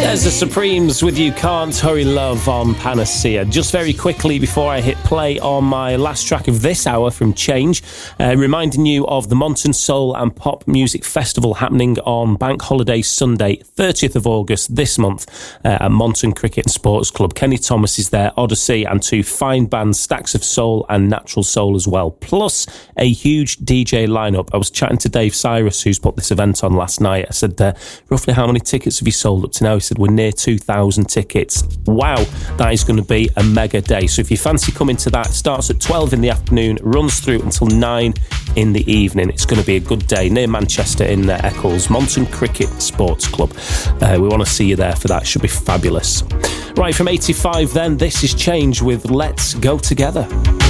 There's the Supremes with You Can't Hurry Love on Panacea. Just very quickly before I hit play on my last track of this hour from Change, reminding you of the Monton Soul and Pop Music Festival happening on Bank Holiday Sunday, 30th of August this month at Monton Cricket and Sports Club. Kenny Thomas is there, Odyssey, and two fine bands, Stacks of Soul and Natural Soul as well. Plus a huge DJ lineup. I was chatting to Dave Cyrus, who's put this event on last night. I said, roughly how many tickets have you sold up to now? He said, we're near 2,000 tickets. Wow, that is going to be a mega day. So if you fancy coming to that, it starts at 12 in the afternoon, runs through until 9 in the evening. It's going to be a good day near Manchester in Eccles, Monton Cricket Sports Club. We want to see you there for that. Should be fabulous. Right, from 85 then, this is Change with Let's Go Together.